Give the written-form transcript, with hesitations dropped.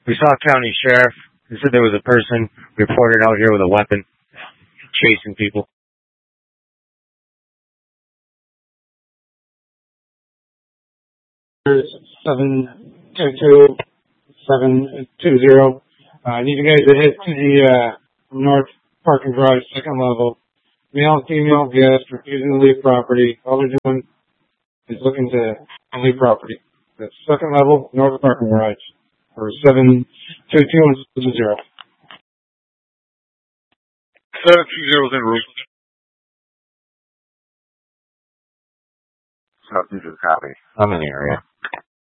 We saw county sheriff. They said there was a person reported out here with a weapon chasing people. There's 722-720. I need you guys to hit the north parking garage, second level. Male and female guest refusing to leave property. All they're doing is looking to leave property. The second level, north parking garage. For 722-720. 720's in room. Nothing to copy. I'm in the area.